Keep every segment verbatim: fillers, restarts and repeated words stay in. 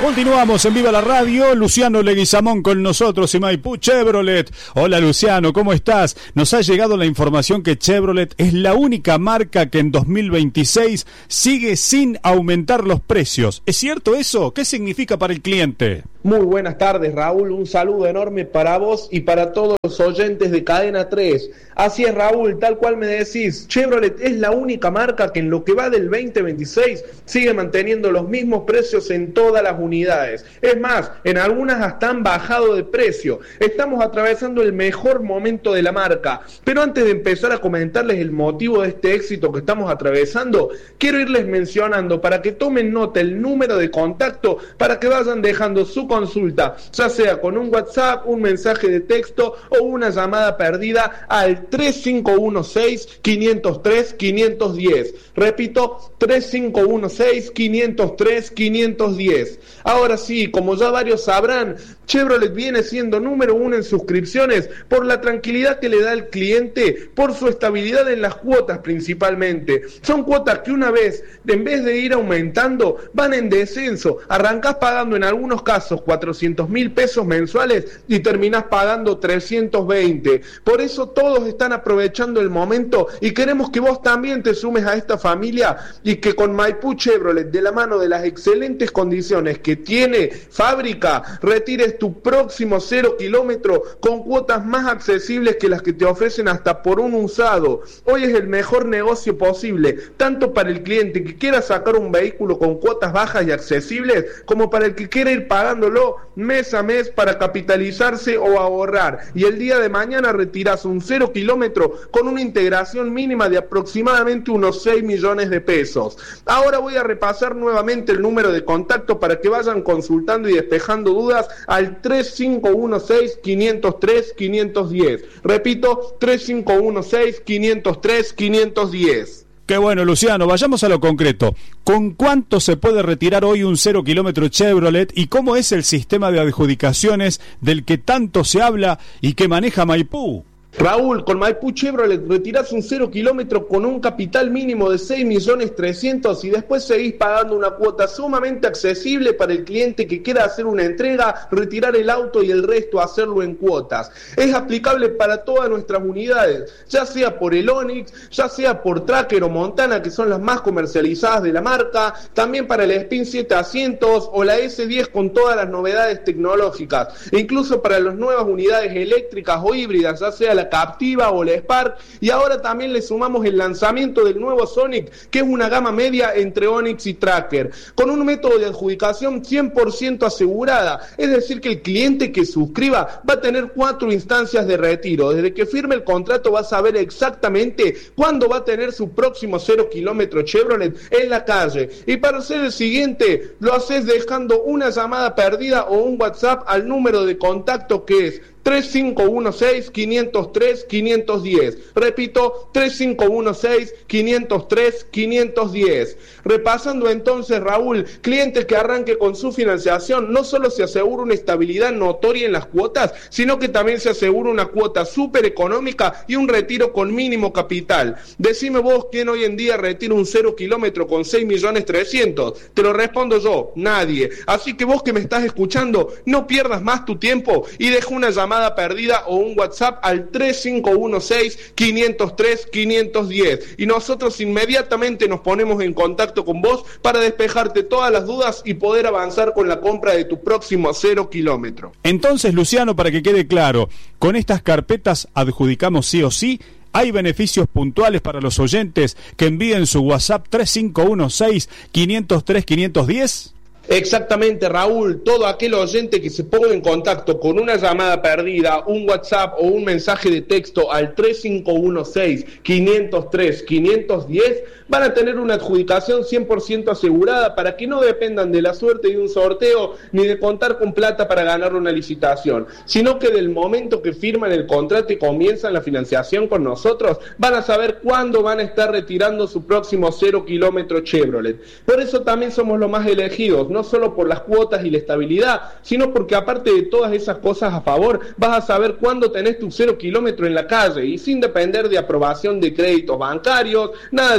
Continuamos en Viva la Radio, Luciano Leguizamón con nosotros y Maipú Chevrolet. Hola Luciano, ¿cómo estás? Nos ha llegado la información que Chevrolet es la única marca que en dos mil veintiséis sigue sin aumentar los precios. ¿Es cierto eso? ¿Qué significa para el cliente? Muy buenas tardes, Raúl, un saludo enorme para vos y para todos los oyentes de Cadena tres. Así es, Raúl, tal cual me decís, Chevrolet es la única marca que en lo que va del veinte veintiséis sigue manteniendo los mismos precios en todas las unidades. Es más, en algunas hasta han bajado de precio. Estamos atravesando el mejor momento de la marca, pero antes de empezar a comentarles el motivo de este éxito que estamos atravesando, quiero irles mencionando para que tomen nota el número de contacto para que vayan dejando su consulta, ya sea con un WhatsApp, un mensaje de texto o una llamada perdida al tres cinco uno seis, cinco cero tres, cinco uno cero. Repito, tres cinco uno seis, cinco cero tres, cinco uno cero. Ahora sí, como ya varios sabrán, Chevrolet viene siendo número uno en suscripciones por la tranquilidad que le da al cliente, por su estabilidad en las cuotas principalmente. Son cuotas que una vez, en vez de ir aumentando, van en descenso. Arrancás pagando en algunos casos cuatrocientos mil pesos mensuales y terminás pagando trescientos veinte. Por eso todos están aprovechando el momento y queremos que vos también te sumes a esta familia y que con Maipú Chevrolet, de la mano de las excelentes condiciones que tiene fábrica, retires tu próximo cero kilómetro con cuotas más accesibles que las que te ofrecen hasta por un usado. Hoy es el mejor negocio posible, tanto para el cliente que quiera sacar un vehículo con cuotas bajas y accesibles, como para el que quiera ir pagándolo mes a mes para capitalizarse o ahorrar. Y el día de mañana retiras un cero kilómetro con una integración mínima de aproximadamente unos seis millones de pesos. Ahora voy a repasar nuevamente el número de contacto para que vayan consultando y despejando dudas al tres cinco uno seis, cinco cero tres, cinco uno cero. Repito, tres cinco uno seis, cinco cero tres, cinco uno cero. Qué bueno, Luciano, vayamos a lo concreto. ¿Con cuánto se puede retirar hoy un cero kilómetro Chevrolet y cómo es el sistema de adjudicaciones del que tanto se habla y que maneja Maipú? Raúl, con Maipú Chevrolet retirás un cero kilómetro con un capital mínimo de seis millones trescientos y después seguís pagando una cuota sumamente accesible para el cliente que quiera hacer una entrega, retirar el auto y el resto hacerlo en cuotas. Es aplicable para todas nuestras unidades, ya sea por el Onix, ya sea por Tracker o Montana, que son las más comercializadas de la marca, también para el Spin setecientos o la ese diez con todas las novedades tecnológicas, e incluso para las nuevas unidades eléctricas o híbridas, ya sea la Captiva o la Spark, y ahora también le sumamos el lanzamiento del nuevo Sonic, que es una gama media entre Onix y Tracker, con un método de adjudicación cien por ciento asegurada, es decir que el cliente que suscriba va a tener cuatro instancias de retiro. Desde que firme el contrato va a saber exactamente cuándo va a tener su próximo cero kilómetro Chevrolet en la calle, y para hacer el siguiente lo haces dejando una llamada perdida o un WhatsApp al número de contacto que es tres cinco uno seis, cinco cero tres, cinco uno cero. Repito, tres cinco uno seis, cinco cero tres, cinco uno cero. Repasando entonces, Raúl, cliente que arranque con su financiación no solo se asegura una estabilidad notoria en las cuotas, sino que también se asegura una cuota súper económica y un retiro con mínimo capital. Decime vos quién hoy en día retira un cero kilómetro con seis millones trescientos. Te lo respondo yo, nadie. Así que vos que me estás escuchando, no pierdas más tu tiempo y deja una llamada perdida o un WhatsApp al tres cinco uno seis, cinco cero tres, cinco uno cero y nosotros inmediatamente nos ponemos en contacto con vos para despejarte todas las dudas y poder avanzar con la compra de tu próximo cero kilómetro. Entonces, Luciano, para que quede claro, con estas carpetas adjudicamos sí o sí. ¿Hay beneficios puntuales para los oyentes que envíen su WhatsApp tres cinco uno seis, cinco cero tres, cinco uno cero? Exactamente, Raúl, todo aquel oyente que se ponga en contacto con una llamada perdida, un WhatsApp o un mensaje de texto al tres cinco uno seis, cinco cero tres, cinco uno cero van a tener una adjudicación cien por ciento asegurada para que no dependan de la suerte de un sorteo ni de contar con plata para ganar una licitación, sino que del momento que firman el contrato y comienzan la financiación con nosotros, van a saber cuándo van a estar retirando su próximo cero kilómetro Chevrolet. Por eso también somos los más elegidos, no solo por las cuotas y la estabilidad, sino porque aparte de todas esas cosas a favor, vas a saber cuándo tenés tu cero kilómetro en la calle y sin depender de aprobación de créditos bancarios, nada de créditos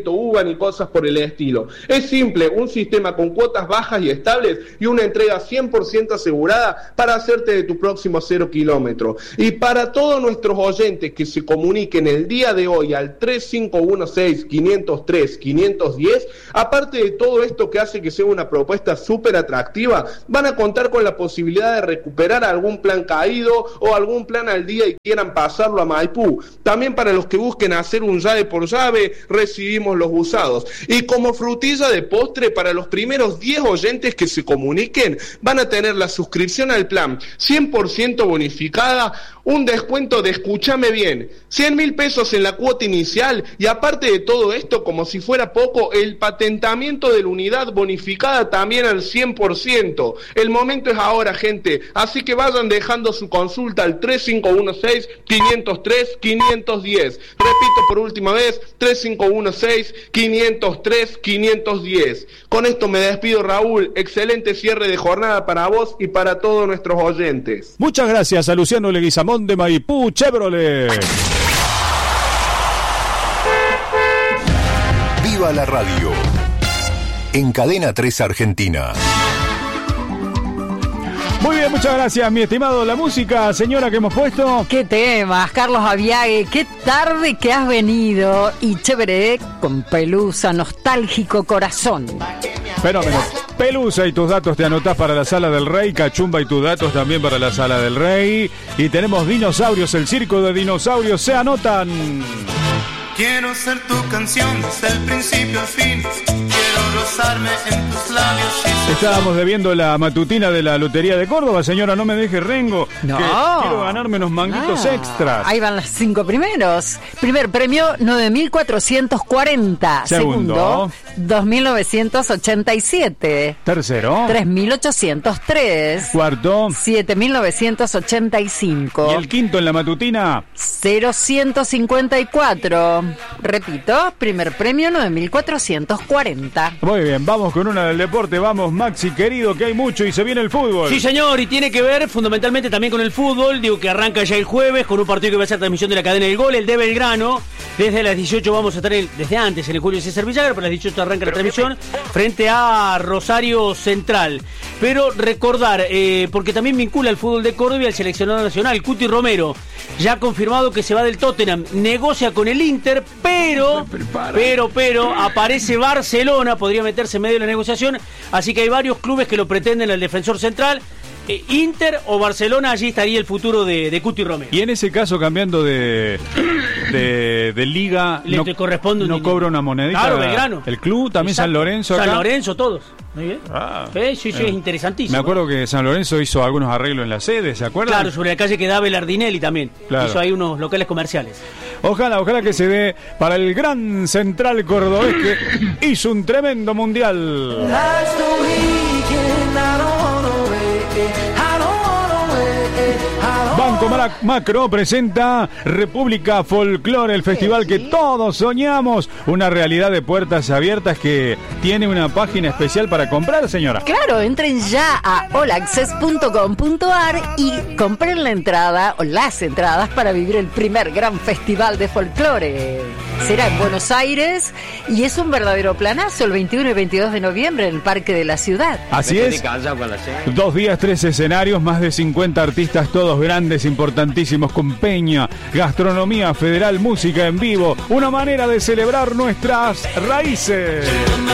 boleto, uva ni cosas por el estilo. Es simple, un sistema con cuotas bajas y estables y una entrega cien por ciento asegurada para hacerte de tu próximo cero kilómetro. Y para todos nuestros oyentes que se comuniquen el día de hoy al tres cinco uno seis, cinco cero tres, cinco uno cero, aparte de todo esto que hace que sea una propuesta súper atractiva, van a contar con la posibilidad de recuperar algún plan caído o algún plan al día y quieran pasarlo a Maipú. También para los que busquen hacer un llave por llave, recibimos los usados. Y como frutilla de postre, para los primeros diez oyentes que se comuniquen, van a tener la suscripción al plan cien por ciento bonificada, un descuento de, escúchame bien, cien mil pesos en la cuota inicial y aparte de todo esto, como si fuera poco, el patentamiento de la unidad bonificada también al cien por ciento. El momento es ahora, gente, así que vayan dejando su consulta al tres cinco uno seis, cinco cero tres, cinco uno cero. Repito por última vez, tres cinco uno seis, cinco cero tres, cinco uno cero. Con esto me despido, Raúl. Excelente cierre de jornada para vos y para todos nuestros oyentes. Muchas gracias a Luciano Leguizamón de Maipú Chevrolet. Viva la radio. En Cadena tres Argentina. Muy bien, muchas gracias, mi estimado. La música, señora, que hemos puesto. Qué temas, Carlos Aviague, qué tarde que has venido. Y chévere, con Pelusa, nostálgico corazón. Fenómeno. Pelusa y tus datos te anotás para la Sala del Rey. Cachumba y tus datos también para la Sala del Rey. Y tenemos dinosaurios, el circo de dinosaurios. Se anotan. Quiero ser tu canción desde el principio al fin. Quiero rozarme en tus labios. Estábamos debiendo la matutina de la Lotería de Córdoba, señora, no me deje rengo. No. Que quiero ganarme unos manguitos Ah, extras. Ahí van los cinco primeros. Primer premio, nueve mil cuatrocientos cuarenta. Segundo. Segundo, dos mil novecientos ochenta y siete. Tercero. tres mil ochocientos tres. Cuarto. siete mil novecientos ochenta y cinco. Y el quinto en la matutina. cero ciento cincuenta y cuatro. Repito, primer premio nueve mil cuatrocientos cuarenta. Muy bien, vamos con una del deporte. Vamos, Maxi, querido, que hay mucho y se viene el fútbol. Sí, señor, y tiene que ver fundamentalmente también con el fútbol. Digo que arranca ya el jueves con un partido que va a ser transmisión de la cadena del gol, el de Belgrano. Desde las dieciocho vamos a estar, el, desde antes, en el Julio César Villagra, pero a las dieciocho arranca la transmisión frente a Rosario Central. Pero recordar, eh, porque también vincula el fútbol de Córdoba y al seleccionado nacional, Cuti Romero, ya ha confirmado que se va del Tottenham, negocia con el Inter, pero, pero, pero, aparece Barcelona, podría meterse en medio de la negociación, así que hay varios clubes que lo pretenden al defensor central. Eh, Inter o Barcelona, allí estaría el futuro de, de Cuti Romero. Y en ese caso, cambiando de de, de liga, Le no, te corresponde un no dinero. cobra una monedita. Claro, Belgrano. El club, también Exacto. San Lorenzo. San acá. Lorenzo, todos. Muy bien. Ah, sí, sí, sí, eh. es interesantísimo. Me acuerdo que San Lorenzo hizo algunos arreglos en la sede, ¿se acuerdan? Claro, sobre la calle que da Belardinelli también. Claro. Hizo ahí unos locales comerciales. Ojalá, ojalá que se dé para el gran central cordobés que hizo un tremendo mundial. Banco Mara- Macro presenta República Folklore, el festival que todos soñamos. Una realidad de puertas abiertas que tiene una página especial para comprar, señora. Claro, entren ya a all access punto com punto a r y compren la entrada o las entradas para vivir el primer gran festival de folclore. Será en Buenos Aires y es un verdadero planazo el veintiuno y veintidós de noviembre en el Parque de la Ciudad. Así es. Dos días, tres escenarios, más de cincuenta artistas, todos grandes, importantísimos, con peña, gastronomía federal, música en vivo. Una manera de celebrar nuestras raíces.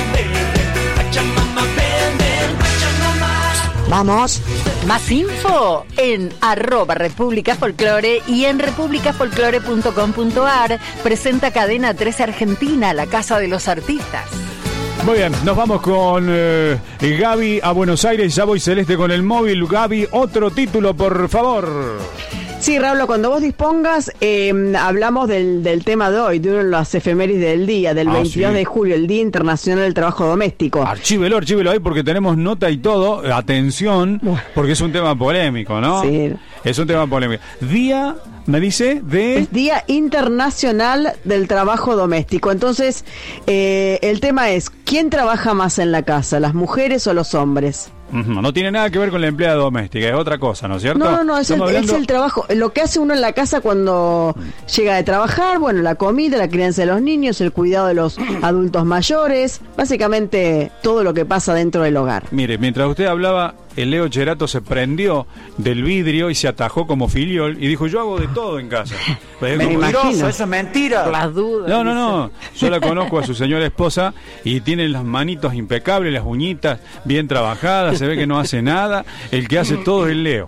Vamos. Más info en arroba República Folclore y en república folclore punto com punto a r. Presenta Cadena tres Argentina, la casa de los artistas. Muy bien, nos vamos con eh, Gaby a Buenos Aires. Ya voy Celeste con el móvil. Gaby, otro título, por favor. Sí, Raúl, cuando vos dispongas, eh, hablamos del, del tema de hoy, de uno de las efemérides del día, del Ah, veintidós sí. de julio, el Día Internacional del Trabajo Doméstico. Archívelo, archívelo ahí porque tenemos nota y todo. Atención, porque es un tema polémico, ¿no? Sí. Es un tema polémico. Día Me dice de... Es Día Internacional del Trabajo Doméstico. Entonces, eh, el tema es, ¿quién trabaja más en la casa, las mujeres o los hombres? No tiene nada que ver con la empleada doméstica, es otra cosa, ¿no es cierto? No, no, no, es el, hablando... es el trabajo, lo que hace uno en la casa cuando llega de trabajar, bueno, la comida, la crianza de los niños, el cuidado de los adultos mayores, básicamente todo lo que pasa dentro del hogar. Mire, mientras usted hablaba, el Leo Cherato se prendió del vidrio y se atajó como filiol y dijo, yo hago de todo en casa. Pues Me como... imagino. Eso es mentira. Las dudas. No, no, no, yo la conozco a su señora esposa y tiene las manitos impecables, las uñitas bien trabajadas, se ve que no hace nada, el que hace todo es el Leo.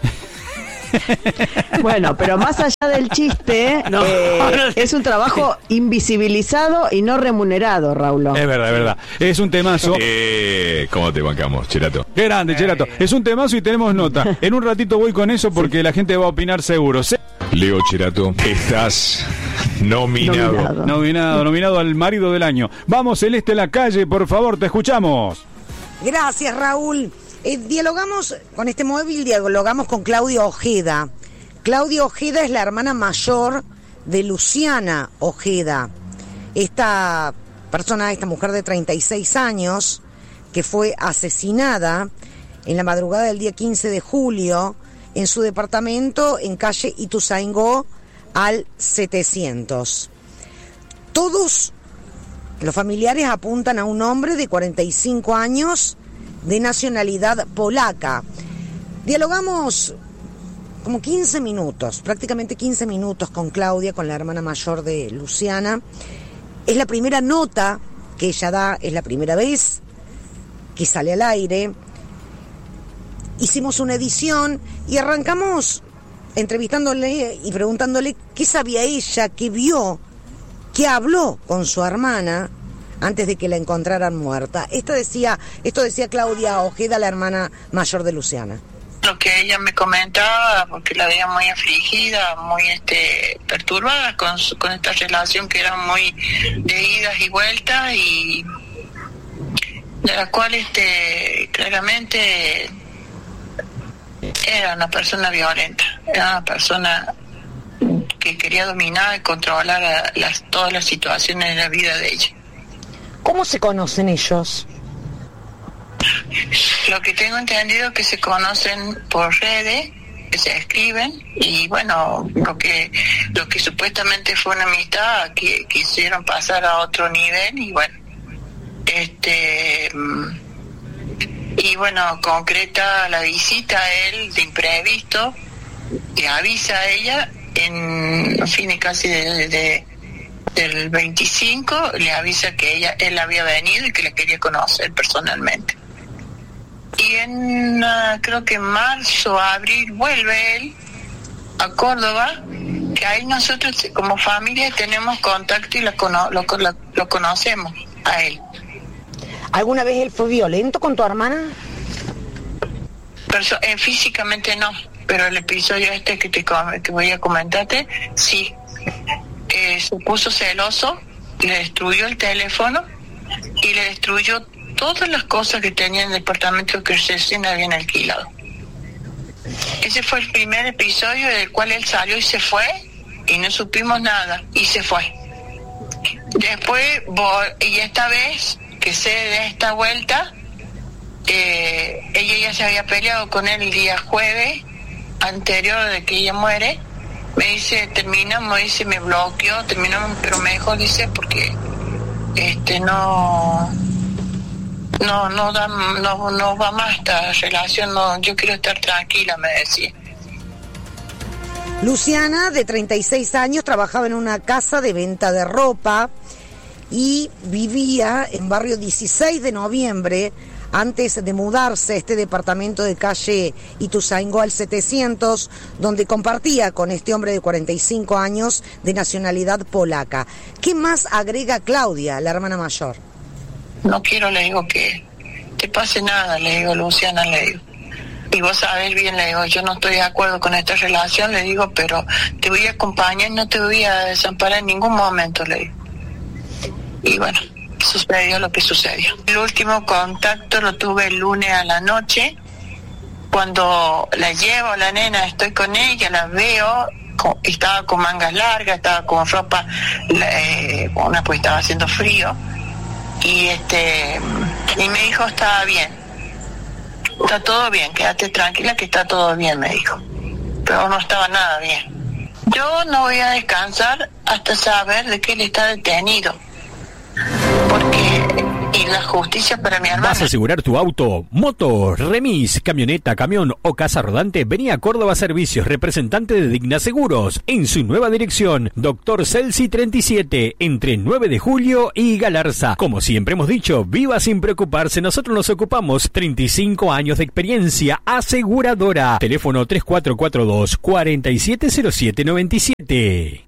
Bueno, pero más allá del chiste, No, eh, no, es un trabajo invisibilizado y no remunerado, Raúl. Es verdad, es verdad. Es un temazo. Eh, ¿Cómo te bancamos, Cherato? Qué grande, Cherato. Es un temazo y tenemos nota. En un ratito voy con eso porque la gente va a opinar seguro. Se- Leo Cherato, estás nominado. Nominado. Nominado, nominado al marido del año. Vamos, Celeste, a la calle, por favor, te escuchamos. Gracias, Raúl. Eh, dialogamos con este móvil, dialogamos con Claudia Ojeda. Claudia Ojeda es la hermana mayor de Luciana Ojeda. Esta persona, esta mujer de treinta y seis años, que fue asesinada en la madrugada del día quince de julio en su departamento en calle Ituzaingó al setecientos. Todos los familiares apuntan a un hombre de cuarenta y cinco años de nacionalidad polaca. Dialogamos como quince minutos, prácticamente quince minutos con Claudia, con la hermana mayor de Luciana. Es la primera nota que ella da, es la primera vez que sale al aire. Hicimos una edición y arrancamos entrevistándole y preguntándole qué sabía ella, qué vio, qué habló con su hermana antes de que la encontraran muerta. Esto decía, esto decía Claudia Ojeda, la hermana mayor de Luciana. Lo que ella me comentaba, porque la veía muy afligida, muy este perturbada con, su, con esta relación que era muy de idas y vueltas, y de la cual este claramente era una persona violenta, era una persona que quería dominar y controlar a las, todas las situaciones de la vida de ella. ¿Cómo se conocen ellos? Lo que tengo entendido es que se conocen por redes, que se escriben, y bueno, lo que lo que supuestamente fue una amistad que quisieron pasar a otro nivel, y bueno, este y bueno, concreta la visita a él de imprevisto, que avisa a ella en fines casi de, de del veinticinco, le avisa que ella él había venido y que le quería conocer personalmente. Y en uh, creo que en marzo, abril, vuelve él a Córdoba, que ahí nosotros como familia tenemos contacto y lo, cono- lo, lo, lo conocemos a él. ¿Alguna vez él fue violento con tu hermana? Perso- eh, físicamente no, pero el episodio este que te com- que voy a comentarte, sí. Eh, se puso celoso, le destruyó el teléfono y le destruyó todas las cosas que tenía en el departamento que recién habían alquilado. Ese fue el primer episodio del cual él salió y se fue y no supimos nada y se fue. Después, y esta vez que sé de esta vuelta, eh, ella ya se había peleado con él el día jueves anterior de que ella muere. Me dice, terminamos, dice, me bloqueó, terminamos, pero me dejó, dice, porque este no no no da no no va más esta relación, no, yo quiero estar tranquila, me decía. Luciana, de treinta y seis años, trabajaba en una casa de venta de ropa y vivía en barrio dieciséis de noviembre, antes de mudarse a este departamento de calle Ituzaingó al setecientos, donde compartía con este hombre de cuarenta y cinco años de nacionalidad polaca. ¿Qué más agrega Claudia, la hermana mayor? No quiero, le digo, que te pase nada, le digo, Luciana, le digo. Y vos sabés bien, le digo, yo no estoy de acuerdo con esta relación, le digo, pero te voy a acompañar, no te voy a desamparar en ningún momento, le digo. Y bueno, sucedió lo que sucedió. El último contacto lo tuve el lunes a la noche, cuando la llevo, la nena, estoy con ella, la veo con, estaba con mangas largas, estaba con ropa, eh, una pues estaba haciendo frío, y este y me dijo estaba bien, está todo bien, quédate tranquila que está todo bien, me dijo, pero no estaba nada bien. Yo no voy a descansar hasta saber de que él está detenido, porque y la justicia para mi hermano. ¿Vas a asegurar tu auto, moto, remis, camioneta, camión o casa rodante? Vení a Córdoba Servicios, representante de Digna Seguros, en su nueva dirección, Doctor Celsi treinta y siete, entre nueve de julio y Galarza. Como siempre hemos dicho, viva sin preocuparse, nosotros nos ocupamos. Treinta y cinco años de experiencia aseguradora. Teléfono tres cuatro cuatro dos, cuatro siete cero siete nueve siete.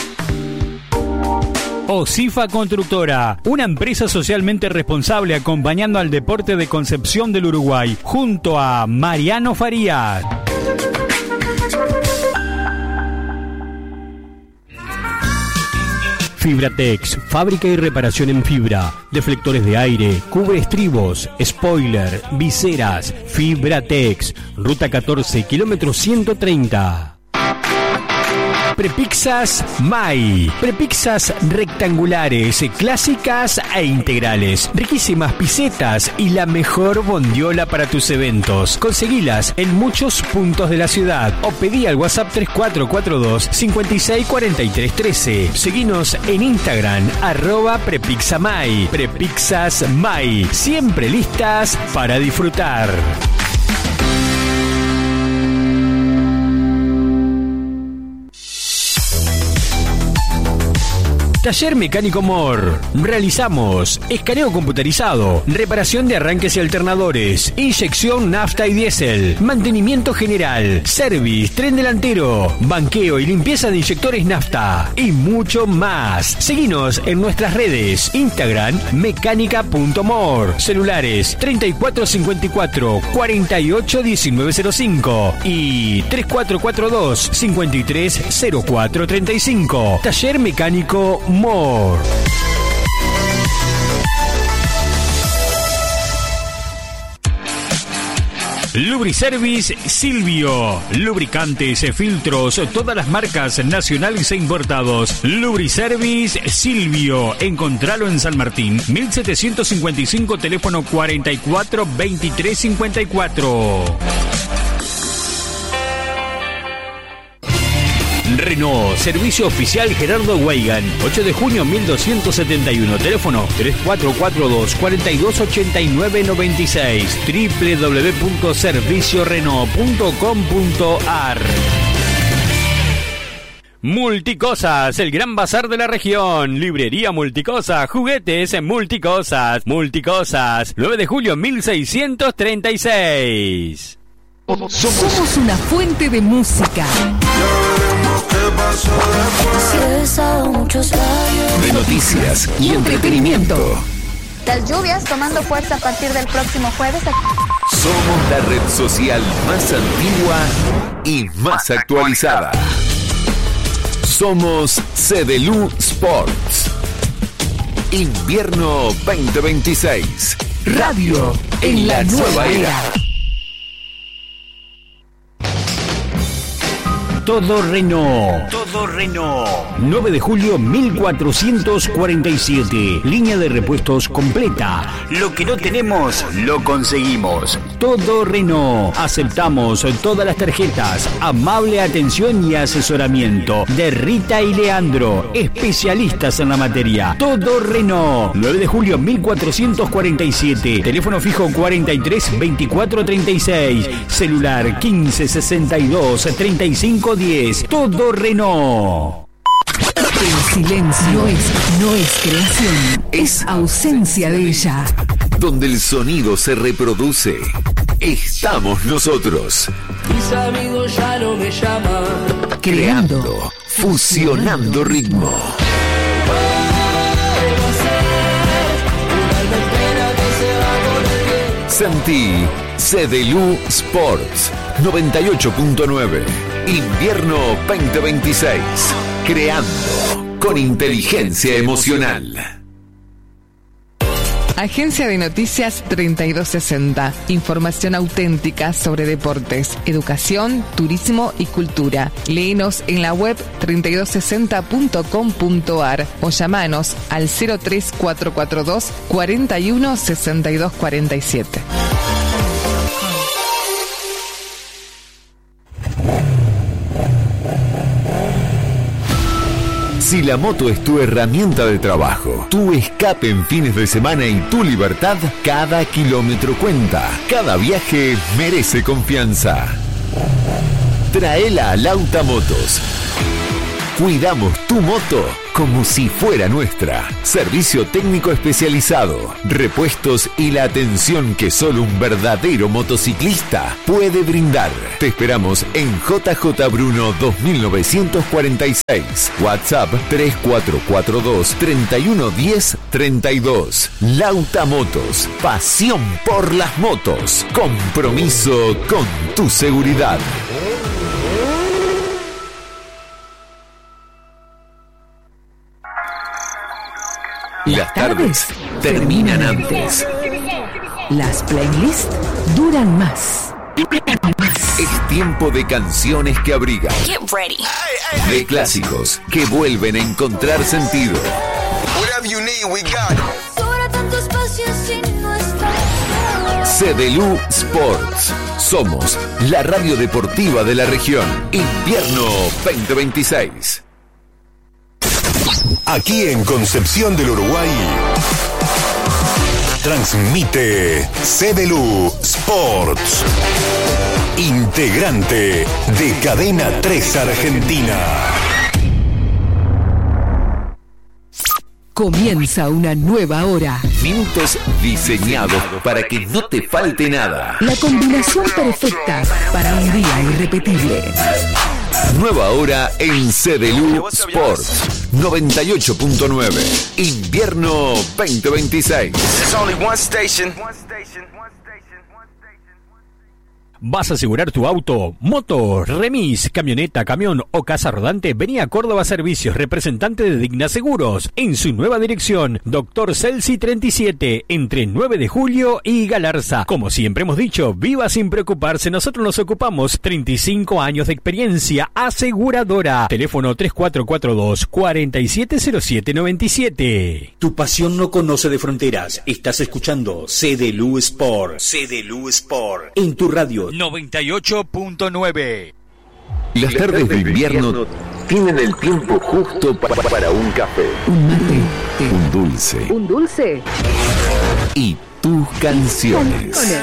Osifa Constructora, una empresa socialmente responsable acompañando al deporte de Concepción del Uruguay, junto a Mariano Farías. Fibratex, fábrica y reparación en fibra, deflectores de aire, cubre estribos, spoiler, viseras. Fibratex, ruta catorce, kilómetro ciento treinta. Prepizzas May. Prepizzas rectangulares, clásicas e integrales. Riquísimas pisetas y la mejor bondiola para tus eventos. Conseguilas en muchos puntos de la ciudad o pedí al WhatsApp tres cuatro cuatro dos, cinco seis cuatro tres uno tres. Seguinos en Instagram, arroba Prepizza May. Prepizzas May. Siempre listas para disfrutar. Taller Mecánico Mor. Realizamos escaneo computarizado, reparación de arranques y alternadores, inyección nafta y diésel, mantenimiento general, service, tren delantero, banqueo y limpieza de inyectores nafta y mucho más. Seguinos en nuestras redes, Instagram mecánica punto mor, celulares treinta y cuatro cincuenta y cuatro, cuarenta y ocho diecinueve cero cinco y tres cuatro cuatro dos, cincuenta y tres cero cuatro treinta y cinco. Taller Mecánico More. Lubriservice Silvio. Lubricantes, filtros, todas las marcas nacionales e importados. Lubriservice Silvio. Encontralo en San Martín, mil setecientos cincuenta y cinco, teléfono cuarenta y cuatro veintitrés cincuenta y cuatro. Renault, servicio oficial Gerardo Weigan, ocho de junio mil doscientos setenta y uno, teléfono tres cuatro cuatro dos, cuatro dos ocho nueve nueve seis, doble u doble u doble u punto servicio renault punto com punto a r. Multicosas, el gran bazar de la región. Librería Multicosas, juguetes en Multicosas. Multicosas, nueve de julio mil seiscientos treinta y seis. Somos una fuente de música. De noticias y entretenimiento. Las lluvias tomando fuerza a partir del próximo jueves. Somos la red social más antigua y más actualizada. Somos Cedelu Sports. Invierno veinte veintiséis. Radio en la nueva era. Todo Renault. Todo Renault. nueve de julio mil cuatrocientos cuarenta y siete. Línea de repuestos completa. Lo que no tenemos, lo conseguimos. Todo Renault. Aceptamos todas las tarjetas. Amable atención y asesoramiento de Rita y Leandro, especialistas en la materia. Todo Renault. nueve de julio mil cuatrocientos cuarenta y siete. Teléfono fijo cuarenta y tres veinticuatro treinta y seis. Celular quince sesenta y dos treinta y cinco diez. Todo Renault. El silencio no es, no es creación, es ausencia de ella. Donde el sonido se reproduce, estamos nosotros. Mis amigos ya no me llaman. Creando, fusionando ritmo. Sentí Cedelu Sports noventa y ocho punto nueve. Invierno veinte veintiséis. Creando con inteligencia emocional. Agencia de Noticias treinta y dos sesenta. Información auténtica sobre deportes, educación, turismo y cultura. Léenos en la web treinta y dos sesenta punto com punto ar o llamanos al cero tres cuatro cuatro dos, cuarenta y uno, sesenta y dos cuarenta y siete. Si la moto es tu herramienta de trabajo, tu escape en fines de semana y tu libertad, cada kilómetro cuenta. Cada viaje merece confianza. Traela a Lauta Motos. Cuidamos tu moto como si fuera nuestra. Servicio técnico especializado, repuestos y la atención que solo un verdadero motociclista puede brindar. Te esperamos en J J Bruno dos mil novecientos cuarenta y seis. WhatsApp tres cuatro cuatro dos, tres uno uno cero, tres dos. Lauta Motos. Pasión por las motos. Compromiso con tu seguridad. Las tardes terminan antes. Las playlists duran más. Es tiempo de canciones que abrigan. Get ready. De clásicos que vuelven a encontrar sentido. Whatever you need, we got it. Sobra tanto espacio sin nuestra. Cedelu Sports. Somos la radio deportiva de la región. Invierno veinte veintiséis. Aquí en Concepción del Uruguay transmite Cedelu Sports, integrante de Cadena tres Argentina. Comienza una nueva hora. Minutos diseñados para que no te falte nada. La combinación perfecta para un día irrepetible. Nueva hora en Cedelu Sports noventa y ocho punto nueve. Invierno veinte veintiséis. ¿Vas a asegurar tu auto, moto, remis, camioneta, camión o casa rodante? Vení a Córdoba Servicios, representante de Digna Seguros, en su nueva dirección, Doctor Celsi treinta y siete, entre nueve de julio y Galarza. Como siempre hemos dicho, viva sin preocuparse, nosotros nos ocupamos. treinta y cinco años de experiencia aseguradora. Teléfono tres cuatro cuatro dos, cuatro siete cero siete nueve siete. Tu pasión no conoce de fronteras. Estás escuchando Cedelu Sport. Cedelu Sport. En tu radio noventa y ocho punto nueve. Las tardes de invierno tienen el tiempo justo para, para un café, un mate, un dulce un dulce y tus canciones.